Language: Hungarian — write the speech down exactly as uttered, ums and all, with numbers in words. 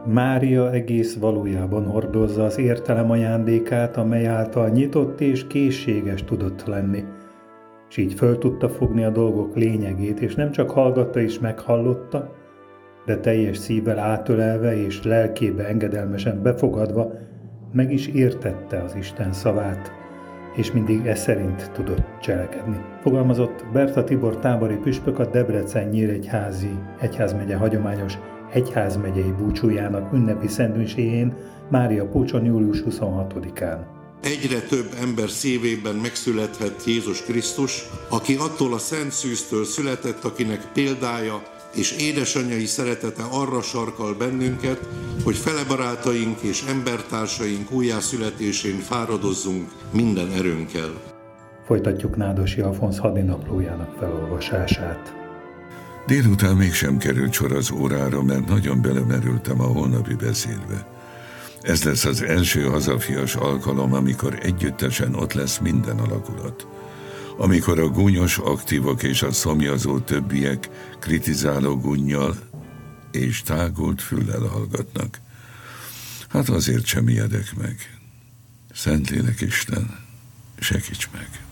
Mária egész valójában hordozza az értelem ajándékát, amely által nyitott és készséges tudott lenni, és így föl tudta fogni a dolgok lényegét, és nem csak hallgatta és meghallotta, de teljes szívvel átölelve és lelkébe engedelmesen befogadva meg is értette az Isten szavát, és mindig e szerint tudott cselekedni. Fogalmazott Berta Tibor tábori püspök a Debrecen Nyíregyházi egyházmegye hagyományos egyházmegyei búcsújának ünnepi szentmiséjén Mária Pócson július huszonhatodikán. Egyre több ember szívében megszülethet Jézus Krisztus, aki attól a szent szűztől született, akinek példája és édesanyjai szeretete arra sarkal bennünket, hogy felebarátaink és embertársaink újjászületésén fáradozzunk minden erőnkkel. Folytatjuk Nádosi Alfonz hadinaplójának felolvasását. Délután mégsem került sor az órára, mert nagyon belemerültem a holnapi beszédbe. Ez lesz az első hazafias alkalom, amikor együttesen ott lesz minden alakulat. Amikor a gúnyos aktívok és a szomjazó többiek kritizáló gúnnyal és tágult füllel hallgatnak. Hát azért sem ijedek meg. Szentlélek Isten, segíts meg!